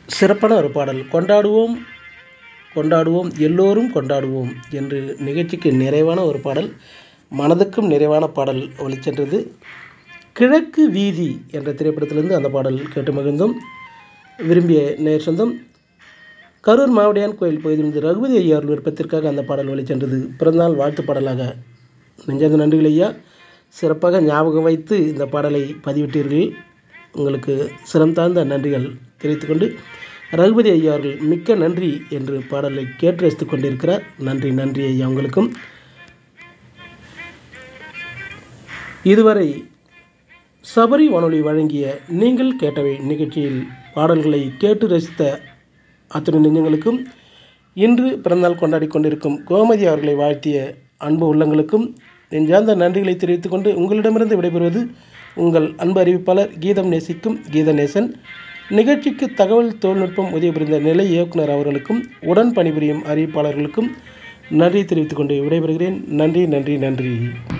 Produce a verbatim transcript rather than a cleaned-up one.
சிறப்பான ஒரு பாடல். கொண்டாடுவோம் கொண்டாடுவோம் எல்லோரும் கொண்டாடுவோம் என்று நிகழ்ச்சிக்கு நிறைவான ஒரு பாடல், மனதுக்கும் நிறைவான பாடல் ஒலிச்சென்றது. கிழக்கு வீதி என்ற திரைப்படத்திலிருந்து அந்த பாடல் கேட்டு மகிழ்ந்தோம். விரும்பிய நேர் சொந்தம் கரூர் மாவடியான் கோயில் பகுதியிலிருந்து ரகுபதி ஐயா அவர்கள் விருப்பத்திற்காக அந்த பாடல் ஒலிச்சென்றது. பிறந்தநாள் வாழ்த்து பாடலாக. நெஞ்சார்ந்த நன்றிகள் ஐயா, சிறப்பாக ஞாபகம் வைத்து இந்த பாடலை பதிவிட்டீர்கள். உங்களுக்கு சிரம் தாழ்ந்த நன்றிகள் தெரிவித்துக்கொண்டு, ரகுபதி ஐயா அவர்கள் மிக்க நன்றி என்று பாடலை கேட்டு ரசித்துக் கொண்டிருக்கிறார். நன்றி நன்றி ஐயா உங்களுக்கும். இதுவரை சபரி வானொலி வழங்கிய நீங்கள் கேட்டவை நிகழ்ச்சியில் பாடல்களை கேட்டு ரசித்த அத்துணை நெஞ்சங்களுக்கும், இன்று பிறந்தநாள் கொண்டாடி கொண்டிருக்கும் கோமதி அவர்களை வாழ்த்திய அன்பு உள்ளங்களுக்கும் நெஞ்சார்ந்த நன்றிகளை தெரிவித்துக்கொண்டு உங்களிடமிருந்து விடைபெறுவது உங்கள் அன்பு அறிவிப்பாளர் கீதம் நேசிக்கும் கீதநேசன். நிகழ்ச்சிக்கு தகவல் தொழில்நுட்பம் உதவி புரிந்த நிலை இயக்குனர் அவர்களுக்கும் உடன் பணிபுரியும் அறிவிப்பாளர்களுக்கும் நன்றி தெரிவித்துக் கொண்டு விடைபெறுகிறேன். நன்றி நன்றி நன்றி.